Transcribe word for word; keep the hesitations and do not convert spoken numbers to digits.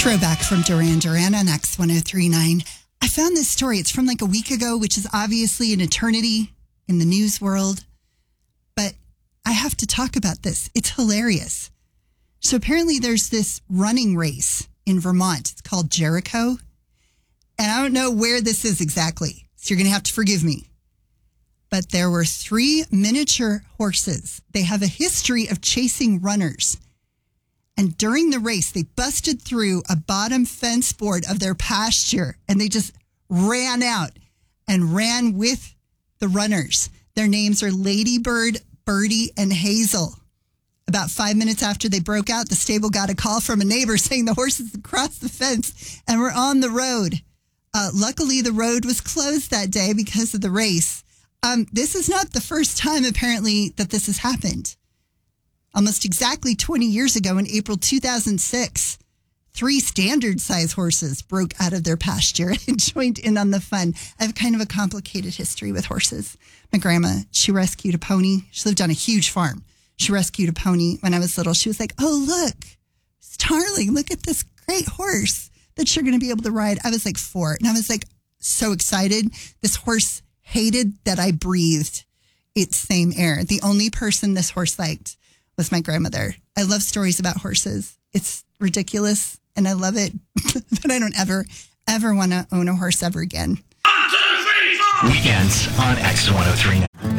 Throwback from Duran Duran on X one oh three point nine. I found this story. It's from like a week ago, which is obviously an eternity in the news world. But I have to talk about this. It's hilarious. So apparently there's this running race in Vermont. It's called Jericho. And I don't know where this is exactly. So you're going to have to forgive me. But there were three miniature horses. They have a history of chasing runners. And during the race, they busted through a bottom fence board of their pasture and they just ran out and ran with the runners. Their names are Ladybird, Birdie, and Hazel. About five minutes after they broke out, the stable got a call from a neighbor saying the horses had crossed the fence and were on the road. Uh, luckily, the road was closed that day because of the race. Um, this is not the first time, apparently, that this has happened. Almost exactly twenty years ago in April two thousand six, three standard-size horses broke out of their pasture and joined in on the fun. I have kind of a complicated history with horses. My grandma, she rescued a pony. She lived on a huge farm. She rescued a pony when I was little. She was like, oh, look, Starling, look at this great horse that you're going to be able to ride. I was like four, and I was like so excited. This horse hated that I breathed its same air. The only person this horse liked was my grandmother. I love stories about horses. It's ridiculous and I love it, but I don't ever, ever want to own a horse ever again. One, two, three, four. Weekends on X one oh three.